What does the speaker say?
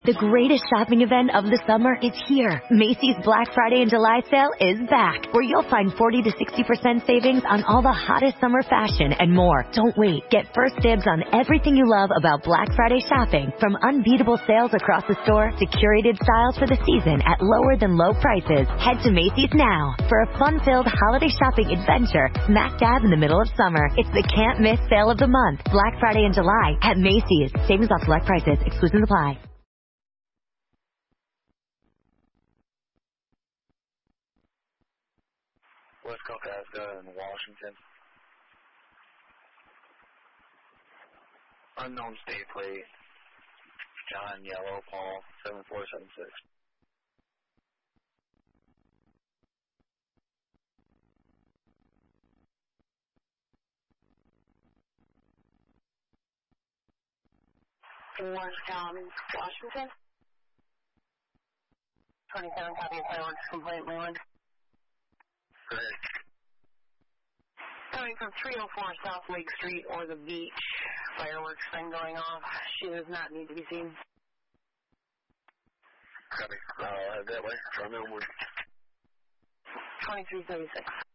The greatest shopping event of the summer is here. Macy's Black Friday and July sale is back, where you'll find 40 to 60% savings on all the hottest summer fashion and more. Don't wait. Get first dibs on everything you love about Black Friday shopping, from unbeatable sales across the store to curated styles for the season at lower than low prices. Head to Macy's now for a fun-filled holiday shopping adventure smack dab in the middle of summer. It's the can't-miss sale of the month, Black Friday and July at Macy's. Savings off select prices. Exclusions apply. West Coast Asda in Washington. Unknown state plate. John Yellow Paul 7476. Morristown, Washington. 27 copy of fireworks complaint, Leland. Correct. Coming from 304 South Lake Street or the beach. Fireworks thing going off. She does not need to be seen. Copy. That way. From Elmwood. 2336.